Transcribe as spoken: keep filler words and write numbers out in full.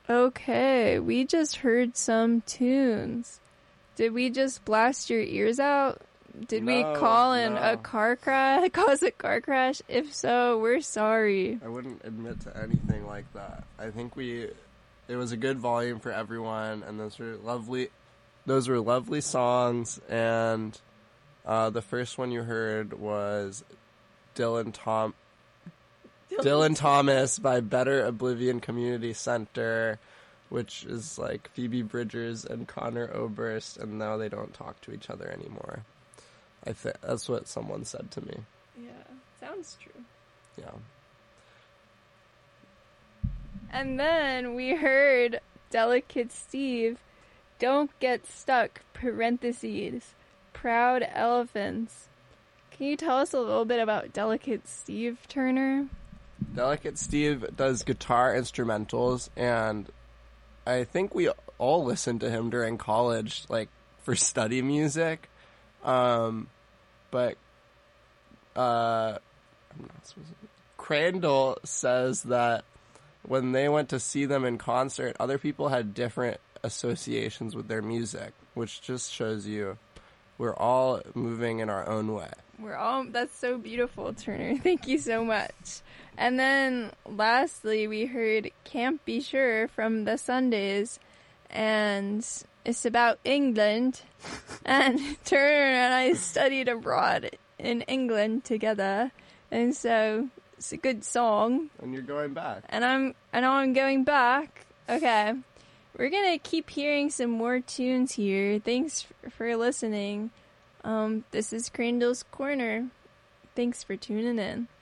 Okay, we just heard some tunes. Did we just blast your ears out? Did no, we call in no. a car crash? Cause a car crash? If so, we're sorry. I wouldn't admit to anything like that. I think we, it was a good volume for everyone, and those were lovely, those were lovely songs, and uh, the first one you heard was Dylan Tom, Dylan, Dylan Thomas by Better Oblivion Community Center, which is like Phoebe Bridgers and Connor Oberst, and now they don't talk to each other anymore. I think that's what someone said to me. Yeah, sounds true. Yeah. And then we heard Delicate Steve, Don't Get Stuck, parentheses, Proud Elephants. Can you tell us a little bit about Delicate Steve Turner? Delicate Steve does guitar instrumentals, and I think we all listened to him during college, like, for study music. Um, but, uh, I'm not supposed to... Crandall says that when they went to see them in concert, other people had different associations with their music, which just shows you we're all moving in our own way. We're all, that's so beautiful, Turner. Thank you so much. And then lastly, we heard Can't Be Sure from the Sundays, and it's about England. And Turner and I studied abroad in England together, and so it's a good song. And you're going back. And I'm, I know I'm going back. Okay. We're gonna keep hearing some more tunes here. Thanks for listening. Um, this is Crandall's Corner. Thanks for tuning in.